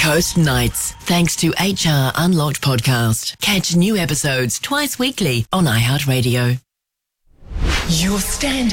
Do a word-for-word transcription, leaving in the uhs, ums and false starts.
Coast Nights, thanks to H R Unlocked Podcast. Catch new episodes twice weekly on iHeartRadio. Your stand